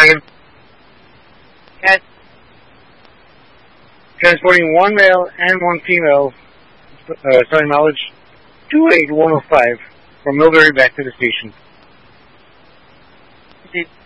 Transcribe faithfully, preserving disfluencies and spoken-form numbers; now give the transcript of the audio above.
Dragon. Yes. Transporting one male and one female, uh, starting mileage two eight one oh five from Millbury back to the station. Is it